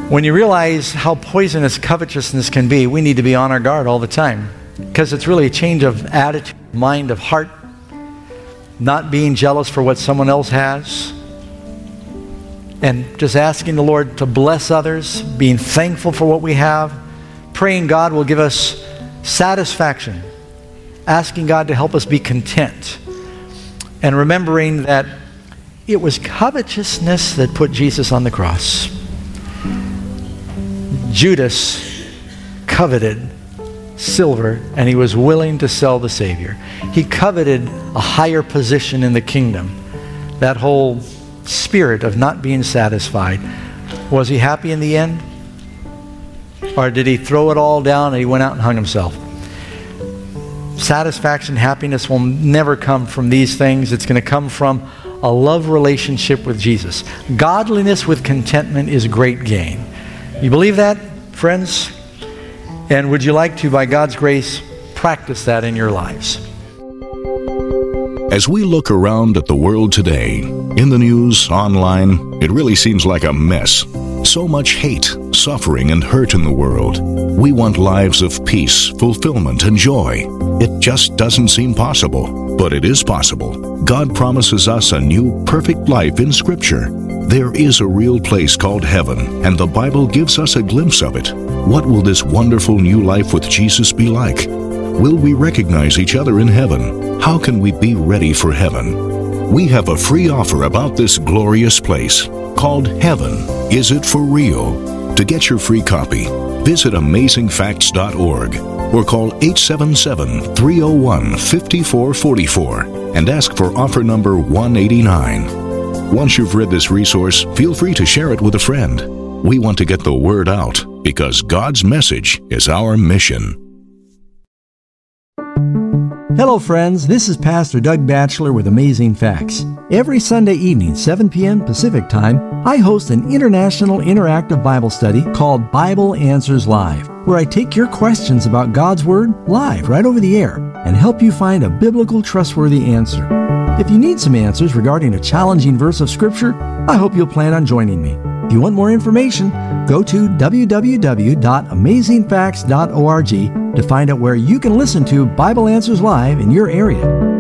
When you realize how poisonous covetousness can be, we need to be on our guard all the time, because it's really a change of attitude, mind, of heart, not being jealous for what someone else has, and just asking the Lord to bless others, being thankful for what we have, praying God will give us satisfaction, asking God to help us be content, and remembering that it was covetousness that put Jesus on the cross. Judas coveted silver, and he was willing to sell the Savior. He coveted a higher position in the kingdom. That whole spirit of not being satisfied. Was he happy in the end? Or did he throw it all down and he went out and hung himself? Satisfaction, happiness will never come from these things. It's going to come from a love relationship with Jesus. Godliness with contentment is great gain. You believe that, friends? And would you like to, by God's grace, practice that in your lives? As we look around at the world today, in the news, online, it really seems like a mess. So much hate, suffering, and hurt in the world. We want lives of peace, fulfillment, and joy. It just doesn't seem possible, but it is possible. God promises us a new, perfect life in Scripture. There is a real place called heaven, and the Bible gives us a glimpse of it. What will this wonderful new life with Jesus be like? Will we recognize each other in heaven? How can we be ready for heaven? We have a free offer about this glorious place called Heaven. Is it for real? To get your free copy, visit AmazingFacts.org or call 877-301-5444 and ask for offer number 189. Once you've read this resource, feel free to share it with a friend. We want to get the word out because God's message is our mission. Hello friends, this is Pastor Doug Batchelor with Amazing Facts. Every Sunday evening, 7 p.m. Pacific Time, I host an international interactive Bible study called Bible Answers Live, where I take your questions about God's Word live right over the air and help you find a biblical, trustworthy answer. If you need some answers regarding a challenging verse of Scripture, I hope you'll plan on joining me. If you want more information, go to www.amazingfacts.org to find out where you can listen to Bible Answers Live in your area.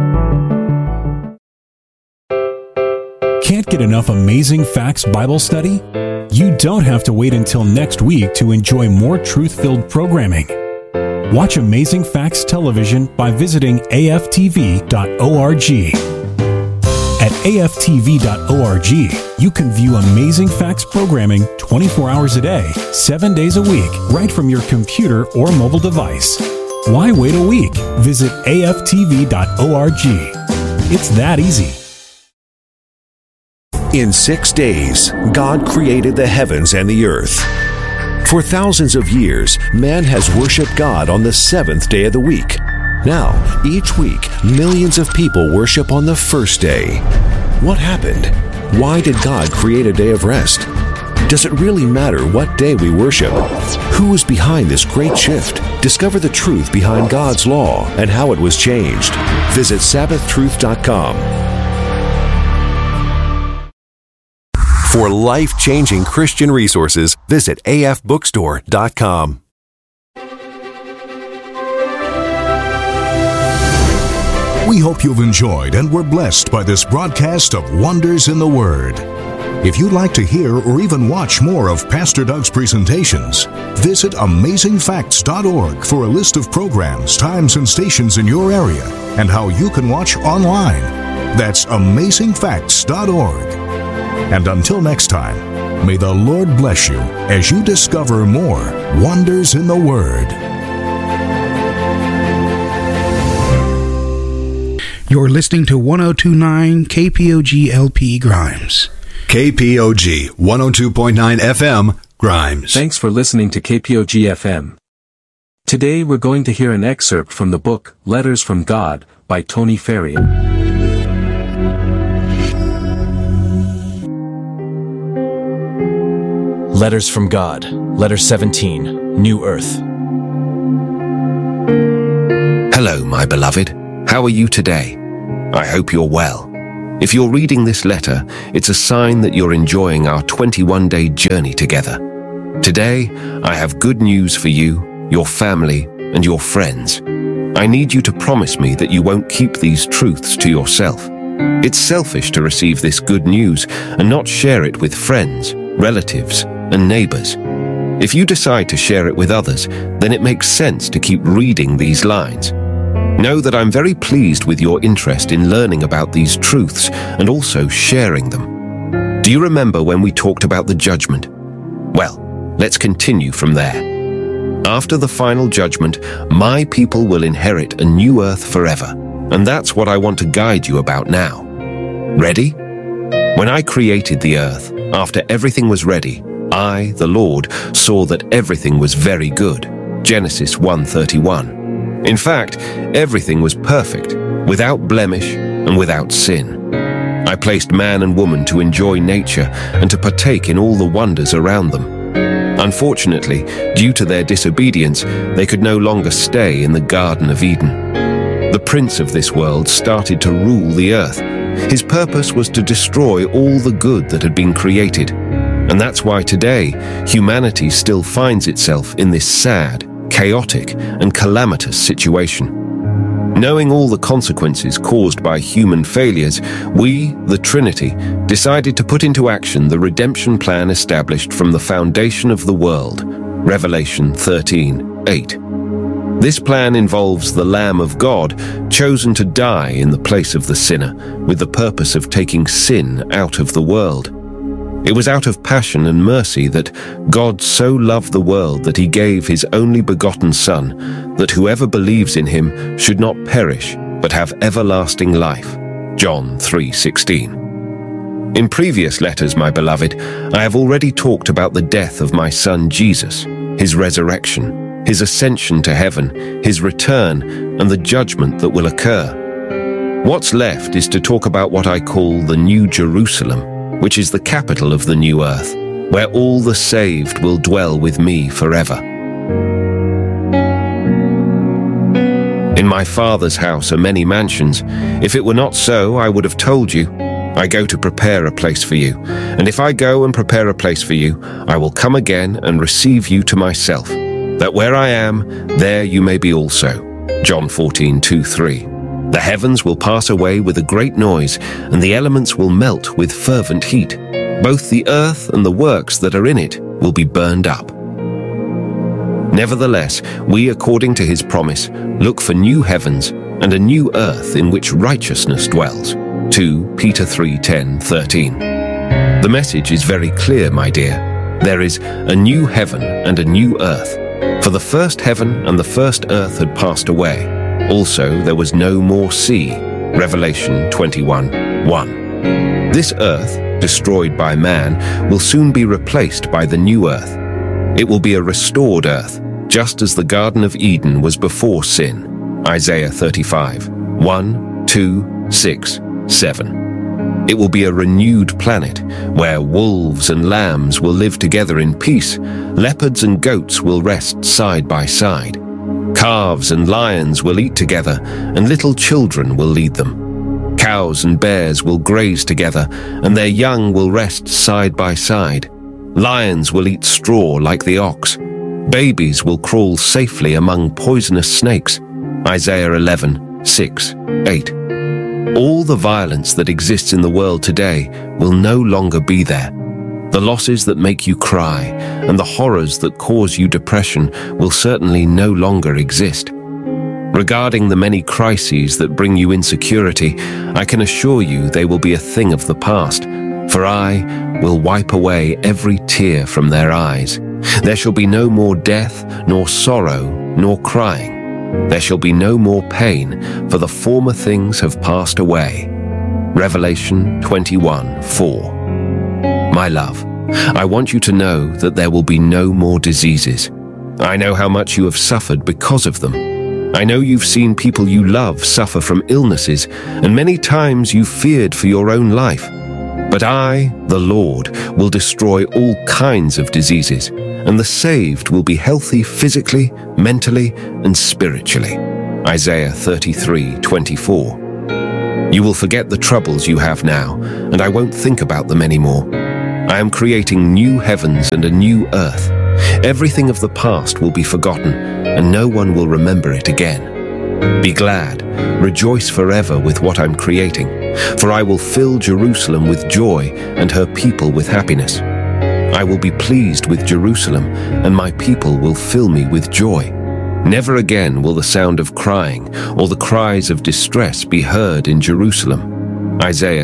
Can't get enough Amazing Facts Bible study? You don't have to wait until next week to enjoy more truth-filled programming. Watch Amazing Facts Television by visiting aftv.org. At aftv.org, you can view Amazing Facts programming 24 hours a day, 7 days a week, right from your computer or mobile device. Why wait a week? Visit aftv.org. It's that easy. In 6 days, God created the heavens and the earth. For thousands of years, man has worshiped God on the seventh day of the week. Now, each week, millions of people worship on the first day. What happened? Why did God create a day of rest? Does it really matter what day we worship? Who is behind this great shift? Discover the truth behind God's law and how it was changed. Visit SabbathTruth.com. For life-changing Christian resources, visit afbookstore.com. We hope you've enjoyed and were blessed by this broadcast of Wonders in the Word. If you'd like to hear or even watch more of Pastor Doug's presentations, visit AmazingFacts.org for a list of programs, times, and stations in your area and how you can watch online. That's AmazingFacts.org. And until next time, may the Lord bless you as you discover more wonders in the Word. You're listening to 102.9 KPOG LP Grimes. KPOG 102.9 FM Grimes. Thanks for listening to KPOG FM. Today we're going to hear an excerpt from the book Letters from God by Tony Ferrier. Letters from God, Letter 17, New Earth. Hello, my beloved. How are you today? I hope you're well. If you're reading this letter, it's a sign that you're enjoying our 21-day journey together. Today, I have good news for you, your family, and your friends. I need you to promise me that you won't keep these truths to yourself. It's selfish to receive this good news and not share it with friends, relatives, and neighbors. If you decide to share it with others, then it makes sense to keep reading these lines. Know that I'm very pleased with your interest in learning about these truths and also sharing them. Do you remember when we talked about the judgment? Well, let's continue from there. After the final judgment, my people will inherit a new earth forever, and that's what I want to guide you about now. Ready? When I created the earth, after everything was ready, I, the Lord, saw that everything was very good. Genesis 1:31. In fact, everything was perfect, without blemish and without sin. I placed man and woman to enjoy nature and to partake in all the wonders around them. Unfortunately, due to their disobedience, they could no longer stay in the Garden of Eden. The prince of this world started to rule the earth. His purpose was to destroy all the good that had been created. And that's why today, humanity still finds itself in this sad, chaotic, and calamitous situation. Knowing all the consequences caused by human failures, we, the Trinity, decided to put into action the redemption plan established from the foundation of the world, Revelation 13:8. This plan involves the Lamb of God chosen to die in the place of the sinner, with the purpose of taking sin out of the world. It was out of passion and mercy that God so loved the world that he gave his only begotten Son, that whoever believes in him should not perish, but have everlasting life. John 3:16. In previous letters, my beloved, I have already talked about the death of my Son Jesus, his resurrection, his ascension to heaven, his return, and the judgment that will occur. What's left is to talk about what I call the New Jerusalem, which is the capital of the new earth, where all the saved will dwell with me forever. In my Father's house are many mansions. If it were not so, I would have told you. I go to prepare a place for you. And if I go and prepare a place for you, I will come again and receive you to myself, that where I am, there you may be also. John 14:2-3. The heavens will pass away with a great noise, and the elements will melt with fervent heat. Both the earth and the works that are in it will be burned up. Nevertheless, we, according to his promise, look for new heavens and a new earth in which righteousness dwells. 2 Peter 3:10-13. The message is very clear, my dear. There is a new heaven and a new earth. For the first heaven and the first earth had passed away. Also, there was no more sea. Revelation 21:1. This earth, destroyed by man, will soon be replaced by the new earth. It will be a restored earth, just as the Garden of Eden was before sin. Isaiah 35:1-2-6-7. It will be a renewed planet, where wolves and lambs will live together in peace. Leopards and goats will rest side by side. Calves and lions will eat together, and little children will lead them. Cows and bears will graze together, and their young will rest side by side. Lions will eat straw like the ox. Babies will crawl safely among poisonous snakes. Isaiah 11:6-8. All the violence that exists in the world today will no longer be there. The losses that make you cry and the horrors that cause you depression will certainly no longer exist. Regarding the many crises that bring you insecurity, I can assure you they will be a thing of the past, for I will wipe away every tear from their eyes. There shall be no more death, nor sorrow, nor crying. There shall be no more pain, for the former things have passed away. Revelation 21:4. My love, I want you to know that there will be no more diseases. I know how much you have suffered because of them. I know you've seen people you love suffer from illnesses, and many times you feared for your own life. But I, the Lord, will destroy all kinds of diseases, and the saved will be healthy physically, mentally, and spiritually. Isaiah 33:24. You will forget the troubles you have now, and I won't think about them anymore. I am creating new heavens and a new earth. Everything of the past will be forgotten, and no one will remember it again. Be glad, rejoice forever with what I'm creating, for I will fill Jerusalem with joy and her people with happiness. I will be pleased with Jerusalem, and my people will fill me with joy. Never again will the sound of crying or the cries of distress be heard in Jerusalem. Isaiah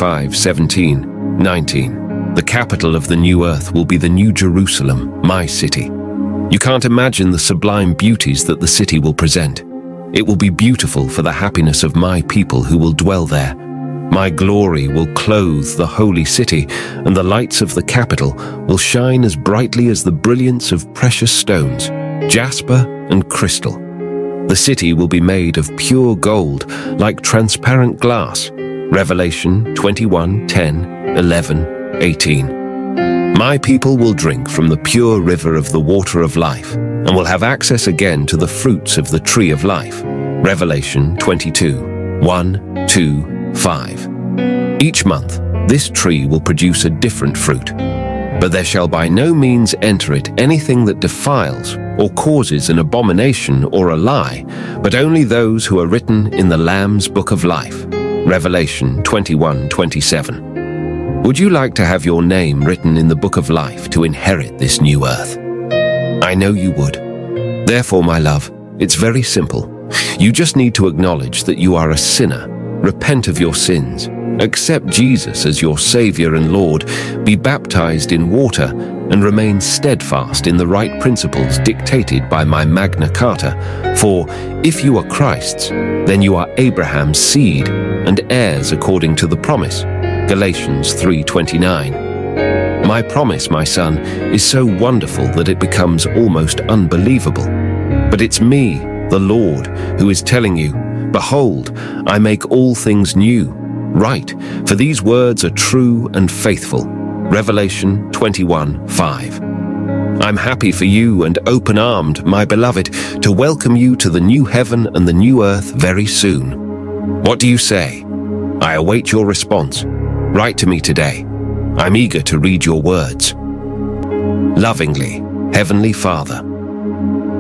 65:17-19. The capital of the new earth will be the new Jerusalem, my city. You can't imagine the sublime beauties that the city will present. It will be beautiful for the happiness of my people who will dwell there. My glory will clothe the holy city, and the lights of the capital will shine as brightly as the brilliance of precious stones, jasper and crystal. The city will be made of pure gold, like transparent glass. Revelation 21:10-11-18. My people will drink from the pure river of the water of life, and will have access again to the fruits of the tree of life. Revelation 22:1-2-5. Each month, this tree will produce a different fruit, but there shall by no means enter it anything that defiles or causes an abomination or a lie, but only those who are written in the Lamb's book of life. Revelation 21:27. Would you like to have your name written in the book of life to inherit this new earth? I know you would. Therefore, my love, it's very simple. You just need to acknowledge that you are a sinner, repent of your sins, accept Jesus as your Savior and Lord, be baptized in water, and remain steadfast in the right principles dictated by my Magna Carta. For if you are Christ's, then you are Abraham's seed and heirs according to the promise. Galatians 3:29. My promise, my son, is so wonderful that it becomes almost unbelievable. But it's me, the Lord, who is telling you, behold, I make all things new. Write, for these words are true and faithful. Revelation 21:5. I'm happy for you and open-armed, my beloved, to welcome you to the new heaven and the new earth very soon. What do you say? I await your response. Write to me today. I'm eager to read your words. Lovingly, Heavenly Father.